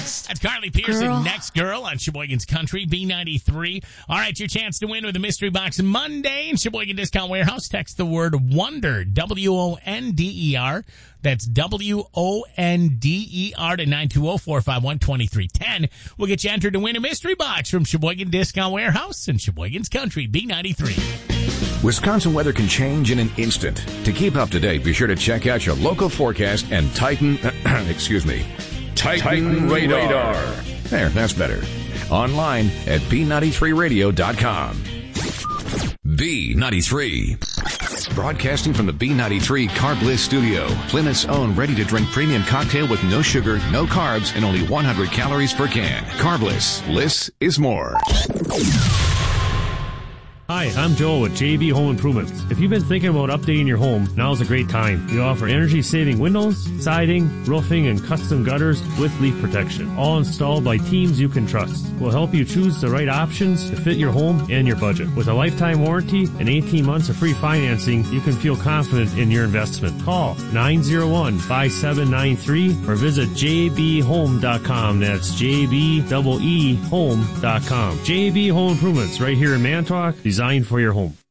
next. That's Carly Pearson, Girl. Next Girl on Sheboygan's Country, B93. All right, your chance to win with a Mystery Box Monday in Sheboygan Discount Warehouse. Text the word WONDER, WONDER. That's WONDER to 920-451-2310. We'll get you entered to win a Mystery Box from Sheboygan Discount Warehouse in Sheboygan's Country, B93. Wisconsin weather can change in an instant. To keep up to date, be sure to check out your local forecast and Titan Radar. There, that's better. Online at B93radio.com. B93. Broadcasting from the B93 Carb Bliss Studio. Plymouth's own ready-to-drink premium cocktail with no sugar, no carbs, and only 100 calories per can. Carb Bliss. Bliss is more. Hi, I'm Joel with JB Home Improvements. If you've been thinking about updating your home, now's a great time. We offer energy-saving windows, siding, roofing, and custom gutters with leak protection, all installed by teams you can trust. We'll help you choose the right options to fit your home and your budget. With a lifetime warranty and 18 months of free financing, you can feel confident in your investment. Call 901-5793 or visit jbhome.com. That's jbhome.com. JB Home Improvements right here in Manitowoc, designed for your home.